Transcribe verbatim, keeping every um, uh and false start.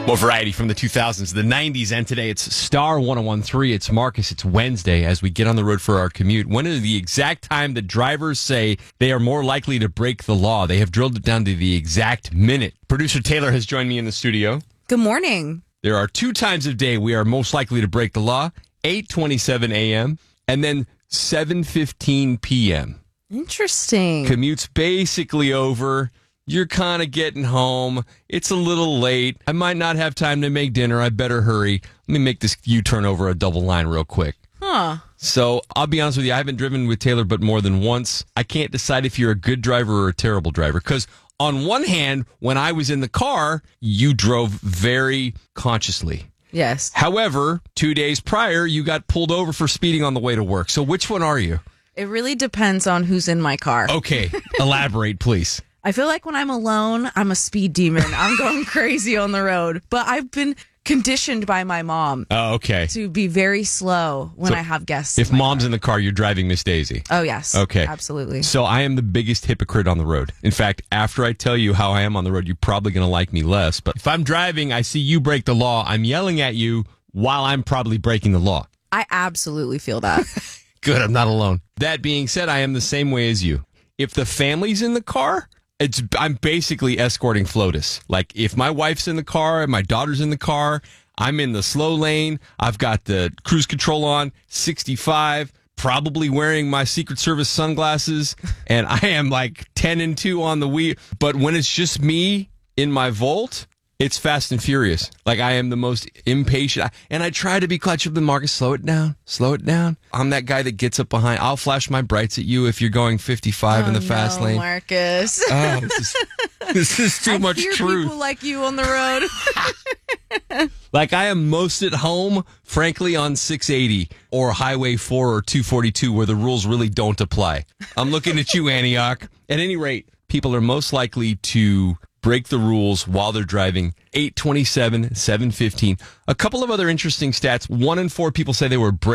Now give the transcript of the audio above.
More variety from the two thousands, the nineties, and today it's Star one oh one three. It's Marcus. It's Wednesday as we get on the road for our commute. When is the exact time that drivers say they are more likely to break the law? They have drilled it down to the exact minute. Producer Taylor has joined me in the studio. Good morning. There are two times of day we are most likely to break the law, eight twenty-seven a.m. and then seven fifteen p.m. Interesting. Commute's basically over. You're kind of getting home. It's a little late. I might not have time to make dinner. I better hurry. Let me make this U-turn over a double line real quick. Huh. So I'll be honest with you. I haven't driven with Taylor but more than once. I can't decide if you're a good driver or a terrible driver. Because on one hand, when I was in the car, you drove very consciously. Yes. However, two days prior, you got pulled over for speeding on the way to work. So which one are you? It really depends on who's in my car. Okay. Elaborate, please. I feel like when I'm alone, I'm a speed demon. I'm going crazy on the road. But I've been conditioned by my mom Oh, okay. to be very slow when So I have guests. If in my mom's car. in the car, you're driving Miss Daisy. Oh, yes. Okay. Absolutely. So I am the biggest hypocrite on the road. In fact, after I tell you how I am on the road, you're probably going to like me less. But if I'm driving, I see you break the law, I'm yelling at you while I'm probably breaking the law. I absolutely feel that. Good, I'm not alone. That being said, I am the same way as you. If the family's in the car, it's I'm basically escorting FLOTUS. Like, if my wife's in the car and my daughter's in the car, I'm in the slow lane. I've got the cruise control on, sixty-five, probably wearing my Secret Service sunglasses, and I am like ten and two on the wheel. But when it's just me in my Volt, it's fast and furious. Like, I am the most impatient. And I try to be clutch up the Marcus. Slow it down. Slow it down. I'm that guy that gets up behind. I'll flash my brights at you if you're going fifty-five oh, in the fast no, lane. Marcus. Oh, this is, this is too I much hear truth. people like you on the road. Like, I am most at home, frankly, on six eighty or Highway four or two forty-two where the rules really don't apply. I'm looking at you, Antioch. At any rate, people are most likely to break the rules while they're driving. eight twenty-seven, seven fifteen. A couple of other interesting stats. One in four people say they were break